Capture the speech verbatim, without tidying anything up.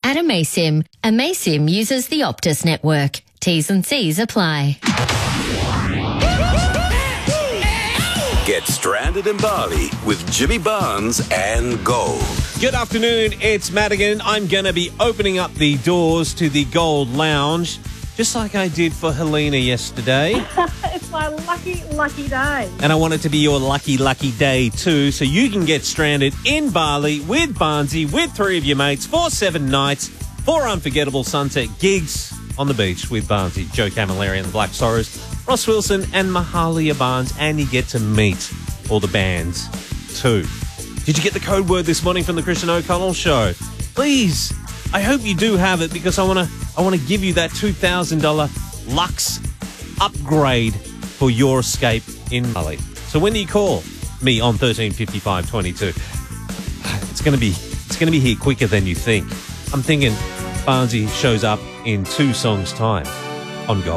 at Amasim. Amasim uses the Optus network. T's and C's apply. Get stranded in Bali with Jimmy Barnes and Gold. Good afternoon, it's Madigan. I'm going to be opening up the doors to the Gold Lounge, just like I did for Helena yesterday. It's my lucky, lucky day. And I want it to be your lucky, lucky day too, so you can get stranded in Bali with Barnesy, with three of your mates, for seven nights, four unforgettable sunset gigs on the beach with Barnesy, Joe Camilleri and the Black Sorrows, Ross Wilson and Mahalia Barnes, and you get to meet all the bands too. Did you get the code word this morning from the Christian O'Connell Show? Please, I hope you do have it, because I want to I want to give you that two thousand dollars Lux upgrade for your escape in Bali. So when do you call me on thirteen fifty-five twenty-two? It's going to be it's going to be here quicker than you think. I'm thinking Barnesy shows up in two songs' time on Gold.